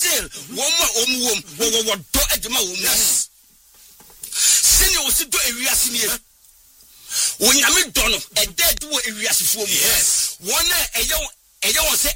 still one do adwuma wo senior was do ewiase nie wonyame do no e dead wo ewiase fo mu yes one eyo won say